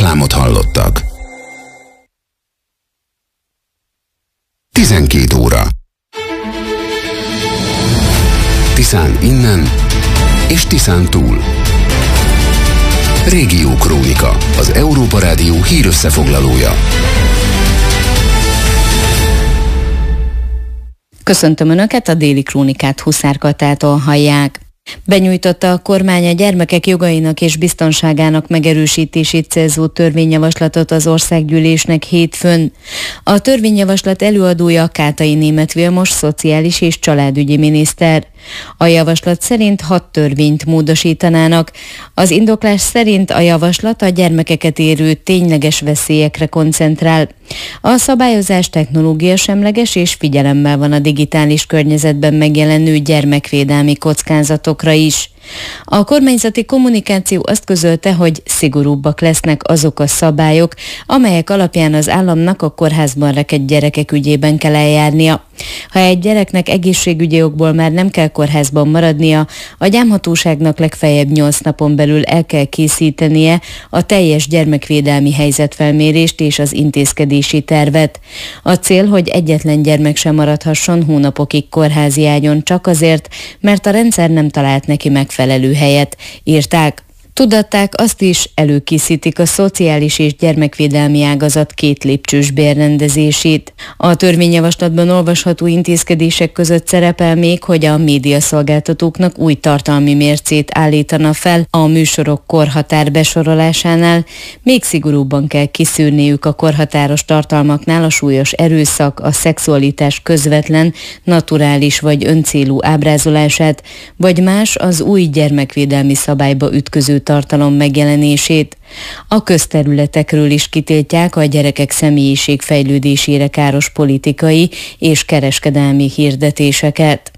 reklámot hallottak. 12 óra. Tiszán innen és Tiszán túl. Régió Krónika, az Európa Rádió hírösszefoglalója. Köszöntöm Önöket, a déli krónikát Huszár Katától hallják. Benyújtotta a kormány a gyermekek jogainak és biztonságának megerősítését célzó törvényjavaslatot az országgyűlésnek hétfőn. A törvényjavaslat előadója Kátai Németh Vilmos szociális és családügyi miniszter. A javaslat szerint 6 törvényt módosítanának. Az indoklás szerint a javaslat a gyermekeket érő tényleges veszélyekre koncentrál. A szabályozás technológiasemleges és figyelemmel van a digitális környezetben megjelenő gyermekvédelmi kockázatokra is. A kormányzati kommunikáció azt közölte, hogy szigorúbbak lesznek azok a szabályok, amelyek alapján az államnak a kórházban rekedt gyerekek ügyében kell eljárnia. Ha egy gyereknek egészségügyi okból már nem kell kórházban maradnia, a gyámhatóságnak legfeljebb 8 napon belül el kell készítenie a teljes gyermekvédelmi helyzetfelmérést és az intézkedési tervet. A cél, hogy egyetlen gyermek sem maradhasson hónapokig kórházi ágyon csak azért, mert a rendszer nem talált neki megfelelő helyet, írták. Tudatták azt is, előkészítik a szociális és gyermekvédelmi ágazat 2 lépcsős bérrendezését. A törvényjavaslatban olvasható intézkedések között szerepel még, hogy a médiaszolgáltatóknak új tartalmi mércét állítana fel a műsorok korhatár besorolásánál, még szigorúbban kell kiszűrniük a korhatáros tartalmaknál a súlyos erőszak, a szexualitás közvetlen, naturális vagy öncélú ábrázolását, vagy más az új gyermekvédelmi szabályba ütköző tartalom megjelenését. A közterületekről is kitiltják a gyerekek személyiségfejlődésére káros politikai és kereskedelmi hirdetéseket.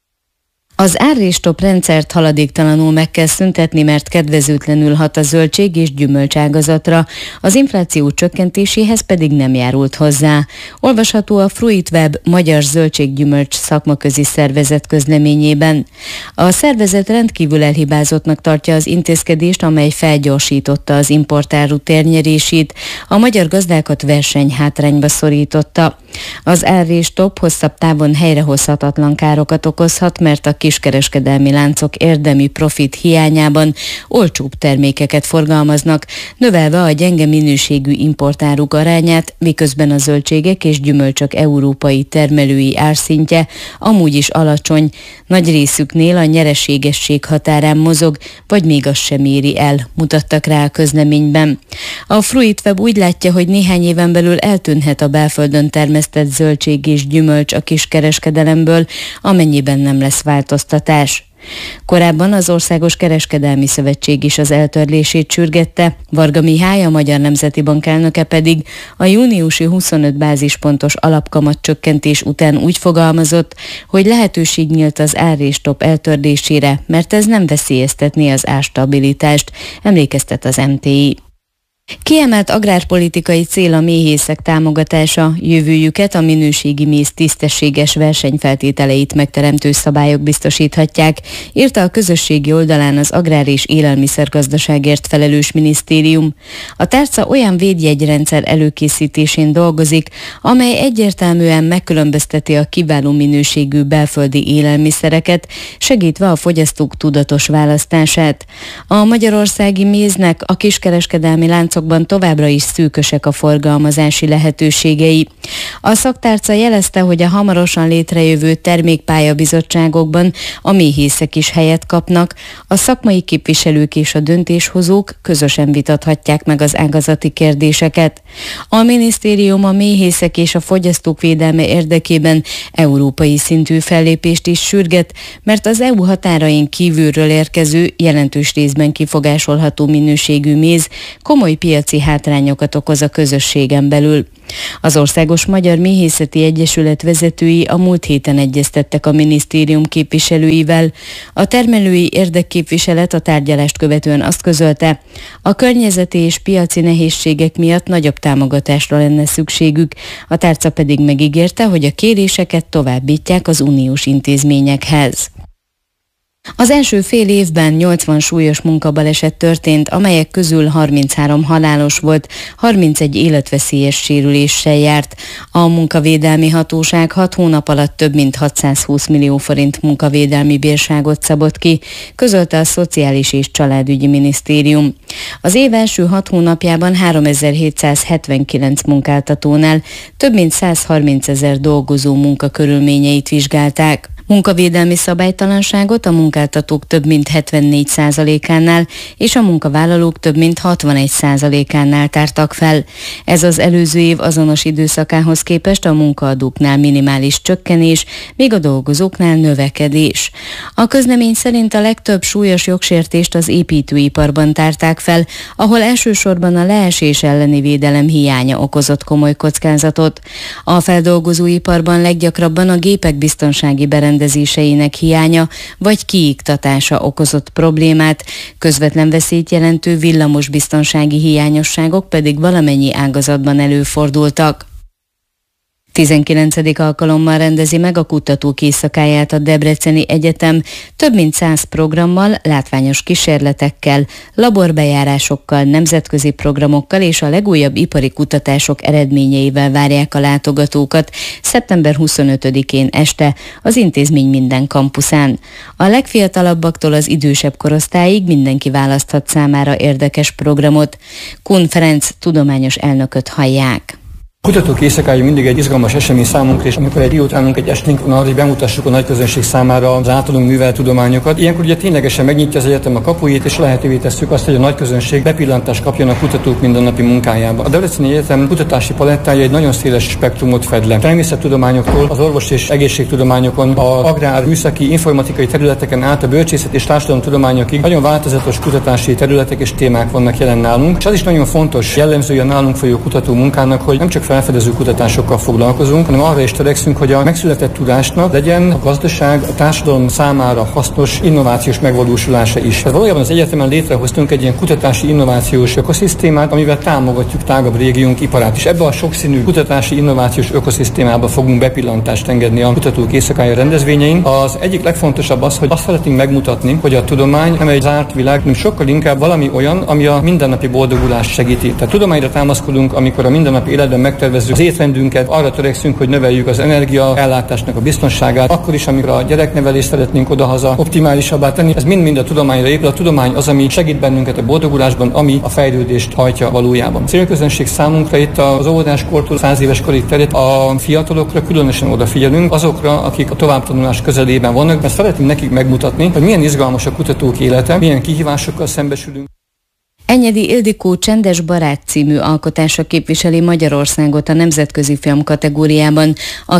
Az árrés-stop rendszert haladéktalanul meg kell szüntetni, mert kedvezőtlenül hat a zöldség- és gyümölcságazatra, az infláció csökkentéséhez pedig nem járult hozzá. Olvasható a Fruitweb Magyar Zöldség-gyümölcs szakmaközi szervezet közleményében. A szervezet rendkívül elhibázottnak tartja az intézkedést, amely felgyorsította az importáru térnyerését, a magyar gazdákat versenyhátrányba szorította. Az árrés-stop hosszabb távon helyrehozhatatlan károkat okozhat, mert a kiskereskedelmi láncok érdemi profit hiányában olcsóbb termékeket forgalmaznak, növelve a gyenge minőségű importáruk arányát, miközben a zöldségek és gyümölcsök európai termelői árszintje amúgy is alacsony, nagy részüknél a nyereségesség határán mozog, vagy még az sem éri el, mutattak rá a közleményben. A Fruitweb úgy látja, hogy néhány éven belül eltűnhet a belföldön termesztett zöldség és gyümölcs a kiskereskedelemből, amennyiben nem lesz változtatás. Korábban az Országos Kereskedelmi Szövetség is az eltörlését sürgette, Varga Mihály, a Magyar Nemzeti Bank elnöke pedig a júniusi 25 bázispontos alapkamat csökkentés után úgy fogalmazott, hogy lehetőség nyílt az árrés-stop eltörlésére, mert ez nem veszélyeztetné az árstabilitást, emlékeztet az MTI. Kiemelt agrárpolitikai cél a méhészek támogatása, jövőjüket a minőségi méz tisztességes versenyfeltételeit megteremtő szabályok biztosíthatják, írta a közösségi oldalán az Agrár- és Élelmiszergazdaságért felelős minisztérium. A tárca olyan védjegyrendszer előkészítésén dolgozik, amely egyértelműen megkülönbözteti a kiváló minőségű belföldi élelmiszereket, segítve a fogyasztók tudatos választását. A magyarországi méznek a kiskereskedelmi láncokban továbbra is szűkösek a forgalmazási lehetőségei. A szaktárca jelezte, hogy a hamarosan létrejövő termékpályabizottságokban a méhészek is helyet kapnak, a szakmai képviselők és a döntéshozók közösen vitathatják meg az ágazati kérdéseket. A minisztérium a méhészek és a fogyasztók védelme érdekében európai szintű fellépést is sürget, mert az EU határain kívülről érkező, jelentős részben kifogásolható minőségű méz komoly piaci hátrányokat okoz a közösségen belül. Az Országos Magyar Méhészeti Egyesület vezetői a múlt héten egyeztettek a minisztérium képviselőivel. A termelői érdekképviselet a tárgyalást követően azt közölte, a környezeti és piaci nehézségek miatt nagyobb támogatásra lenne szükségük, a tárca pedig megígérte, hogy a kéréseket továbbítják az uniós intézményekhez. Az első fél évben 80 súlyos munkabaleset történt, amelyek közül 33 halálos volt, 31 életveszélyes sérüléssel járt. A munkavédelmi hatóság 6 hónap alatt több mint 620 millió forint munkavédelmi bírságot szabott ki, közölte a Szociális és Családügyi Minisztérium. Az év első 6 hónapjában 3779 munkáltatónál több mint 130 000 dolgozó munkakörülményeit vizsgálták. Munkavédelmi szabálytalanságot a munkáltatók több mint 74%-ánál és a munkavállalók több mint 61%-ánál tártak fel. Ez az előző év azonos időszakához képest a munkaadóknál minimális csökkenés, míg a dolgozóknál növekedés. A közlemény szerint a legtöbb súlyos jogsértést az építőiparban tárták fel, ahol elsősorban a leesés elleni védelem hiánya okozott komoly kockázatot. A feldolgozóiparban leggyakrabban a gépek biztonsági berendezéseinek hiánya vagy kiiktatása okozott problémát, közvetlen veszélyt jelentő villamosbiztonsági hiányosságok pedig valamennyi ágazatban előfordultak. 19. alkalommal rendezi meg a kutatók éjszakáját a Debreceni Egyetem több mint 100 programmal, látványos kísérletekkel, laborbejárásokkal, nemzetközi programokkal és a legújabb ipari kutatások eredményeivel várják a látogatókat szeptember 25-én este az intézmény minden kampuszán. A legfiatalabbaktól az idősebb korosztályig mindenki választhat számára érdekes programot. Kun Ferenc tudományos elnököt hallják. A kutatók éjszakája mindig egy izgalmas esemény számunkra, és amikor egy délutánunk, egy estünk van arra, hogy bemutassuk a nagy közönség számára az általunk művelt tudományokat. Ilyenkor ugye ténylegesen megnyitja az egyetem a kapuit, és lehetővé tesszük azt, hogy a nagy közönség bepillantást kapjon a kutatók mindennapi munkájába. A Debreceni Egyetem kutatási palettája egy nagyon széles spektrumot fed le. Természettudományoktól az orvos és egészségtudományokon, az agrár, műszaki, informatikai területeken át a bölcsészet és társadalomtudományokig nagyon változatos kutatási területek és témák vannak jelen nálunk. És az is nagyon fontos jellemzője a nálunk folyó kutató munkának, hogy nem csak felfedező kutatásokkal foglalkozunk, hanem arra is törekszünk, hogy a megszületett tudásnak legyen a gazdaság, a társadalom számára hasznos innovációs megvalósulása is. Tehát valójában az egyetemen létrehoztunk egy ilyen kutatási innovációs ökoszisztémát, amivel támogatjuk tágabb régiónk iparát is. Ebbe a sokszínű kutatási innovációs ökoszisztémába fogunk bepillantást engedni a kutatók éjszakája rendezvényein. Az egyik legfontosabb az, hogy azt szeretnénk megmutatni, hogy a tudomány nem egy zárt világ, hanem sokkal inkább valami olyan, ami a mindennapi boldogulást segíti. Tehát tudományra támaszkodunk, amikor a mindennapi életben megtervezzük az étrendünket, arra törekszünk, hogy növeljük az energiaellátásnak a biztonságát, akkor is, amikor a gyereknevelést szeretnénk odahaza optimálisabbá tenni. Ez mind-mind a tudományra épül. A tudomány az, ami segít bennünket a boldogulásban, ami a fejlődést hajtja valójában. A célközönség számunkra itt az óvodáskortól 100 éves korig terjed, a fiatalokra különösen odafigyelünk, azokra, akik a továbbtanulás közelében vannak, mert szeretnénk nekik megmutatni, hogy milyen izgalmas a kutatók élete, milyen kihívásokkal szembesülünk. Enyedi Ildikó Csendes barát című alkotása képviseli Magyarországot a nemzetközi film kategóriában a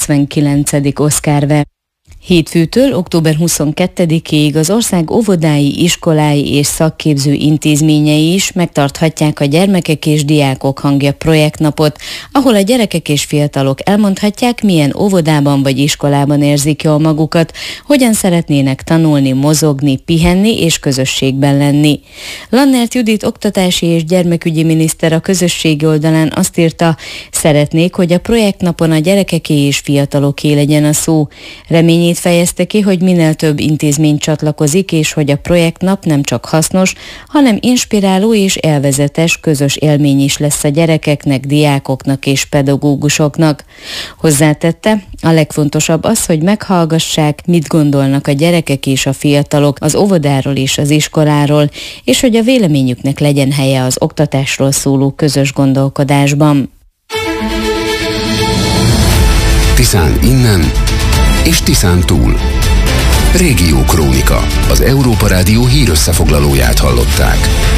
99. Oscar-ver. Hétfőtől október 22-ig az ország óvodái, iskolái és szakképző intézményei is megtarthatják a Gyermekek és Diákok Hangja projektnapot, ahol a gyerekek és fiatalok elmondhatják, milyen óvodában vagy iskolában érzik jól magukat, hogyan szeretnének tanulni, mozogni, pihenni és közösségben lenni. Lannert Judit oktatási és gyermekügyi miniszter a közösségi oldalán azt írta, szeretnék, hogy a projektnapon a gyerekeké és fiataloké legyen a szó. Reményét fejezte ki, hogy minél több intézmény csatlakozik, és hogy a projektnap nem csak hasznos, hanem inspiráló és élvezetes közös élmény is lesz a gyerekeknek, diákoknak és pedagógusoknak. Hozzátette, a legfontosabb az, hogy meghallgassák, mit gondolnak a gyerekek és a fiatalok az óvodáról és az iskoláról, és hogy a véleményüknek legyen helye az oktatásról szóló közös gondolkodásban. Tiszán innen és Tiszán túl. Régió Krónika. Az Európa Rádió hírösszefoglalóját hallották.